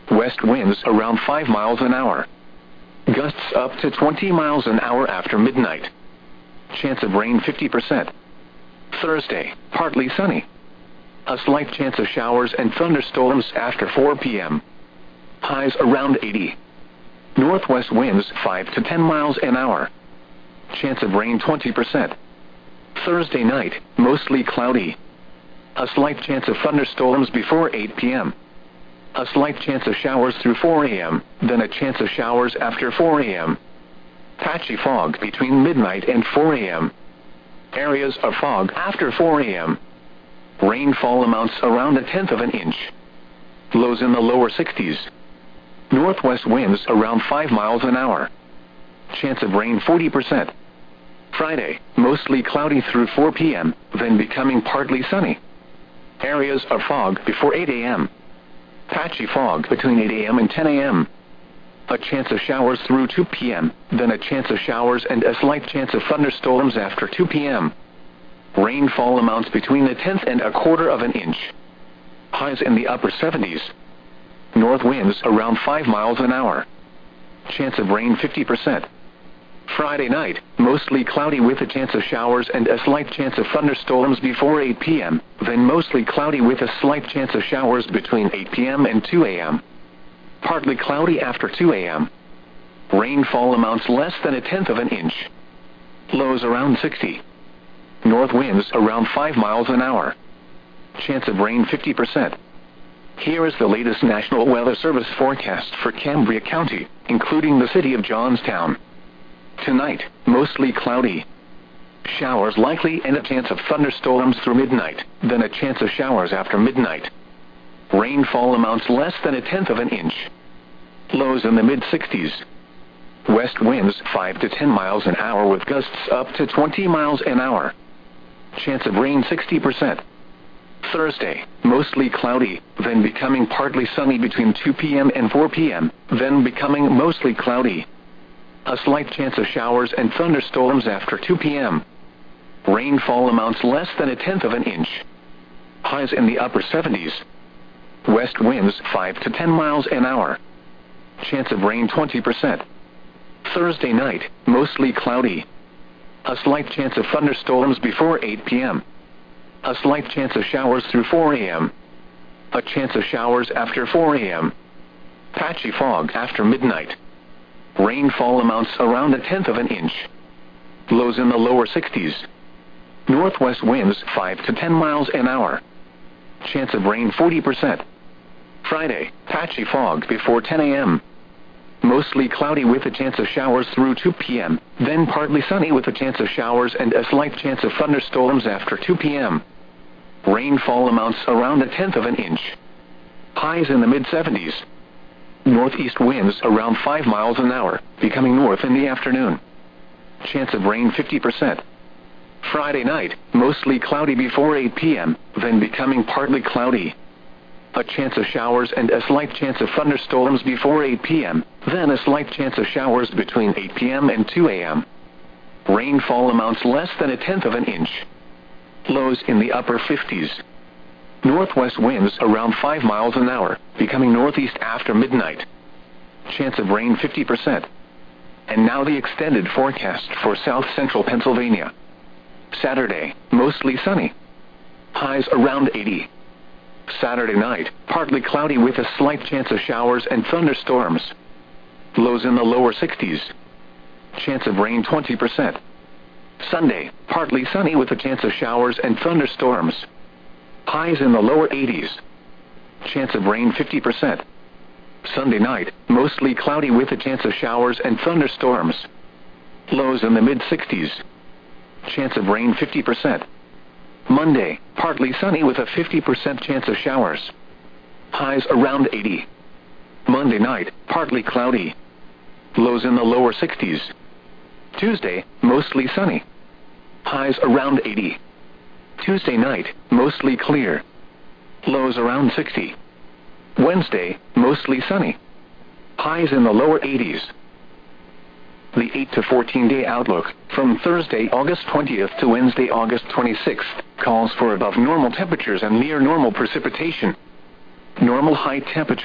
west winds around 5 miles an hour. Gusts up to 20 miles an hour after midnight. Chance of rain 50%. Thursday, partly sunny. A slight chance of showers and thunderstorms after 4 p.m. Highs around 80. Northwest winds 5 to 10 miles an hour. Chance of rain 20%. Thursday night, mostly cloudy. A slight chance of thunderstorms before 8 p.m. A slight chance of showers through 4 a.m., then a chance of showers after 4 a.m. Patchy fog between midnight and 4 a.m. Areas of fog after 4 a.m. Rainfall amounts around 1/10 of an inch. Lows in the lower 60s. Northwest winds around 5 miles an hour. Chance of rain 40%. Friday, mostly cloudy through 4 p.m., then becoming partly sunny. Areas of fog before 8 a.m. Patchy fog between 8 a.m. and 10 a.m. A chance of showers through 2 p.m., then a chance of showers and a slight chance of thunderstorms after 2 p.m. Rainfall amounts between 1/10 and 1/4 of an inch. Highs in the upper 70s. North winds around 5 miles an hour. Chance of rain 50%. Friday night, mostly cloudy with a chance of showers and a slight chance of thunderstorms before 8 p.m., then mostly cloudy with a slight chance of showers between 8 p.m. and 2 a.m. Partly cloudy after 2 a.m. Rainfall amounts less than 1/10 of an inch. Lows around 60. North winds around 5 miles an hour. Chance of rain 50%. Here is the latest National Weather Service forecast for Cambria County, including the city of Johnstown. Tonight, mostly cloudy. Showers likely and a chance of thunderstorms through midnight, then a chance of showers after midnight. Rainfall amounts less than 1/10 of an inch. Lows in the mid-60s. West winds 5 to 10 miles an hour with gusts up to 20 miles an hour. Chance of rain 60%. Thursday, mostly cloudy, then becoming partly sunny between 2 p.m. and 4 p.m., then becoming mostly cloudy. A slight chance of showers and thunderstorms after 2 p.m. Rainfall amounts less than 1/10 of an inch. Highs in the upper 70s. West winds 5 to 10 miles an hour. Chance of rain 20%. Thursday night, mostly cloudy. A slight chance of thunderstorms before 8 p.m. A slight chance of showers through 4 a.m. A chance of showers after 4 a.m. Patchy fog after midnight. Rainfall amounts around 1/10 of an inch. Lows in the lower 60s. Northwest winds 5 to 10 miles an hour. Chance of rain 40%. Friday, patchy fog before 10 a.m. Mostly cloudy with a chance of showers through 2 p.m., then partly sunny with a chance of showers and a slight chance of thunderstorms after 2 p.m. Rainfall amounts around 1/10 of an inch. Highs in the mid-70s. Northeast winds around 5 miles an hour, becoming north in the afternoon. Chance of rain 50%. Friday night, mostly cloudy before 8 p.m., then becoming partly cloudy. A chance of showers and a slight chance of thunderstorms before 8 p.m., then a slight chance of showers between 8 p.m. and 2 a.m. Rainfall amounts less than 1/10 of an inch. Lows in the upper 50s. Northwest winds around 5 miles an hour, becoming northeast after midnight. Chance of rain 50%. And now the extended forecast for south central Pennsylvania. Saturday, mostly sunny. Highs around 80. Saturday night, partly cloudy with a slight chance of showers and thunderstorms. Lows in the lower 60s. Chance of rain 20%. Sunday, partly sunny with a chance of showers and thunderstorms. Highs in the lower 80s. Chance of rain 50%. Sunday night, mostly cloudy with a chance of showers and thunderstorms. Lows in the mid-60s. Chance of rain 50%. Monday, partly sunny with a 50% chance of showers. Highs around 80. Monday night, partly cloudy. Lows in the lower 60s. Tuesday, mostly sunny. Highs around 80. Tuesday night, mostly clear. Lows around 60. Wednesday, mostly sunny. Highs in the lower 80s. The 8 to 14-day outlook, from Thursday, August 20th to Wednesday, August 26th, calls for above normal temperatures and near normal precipitation. Normal high temperature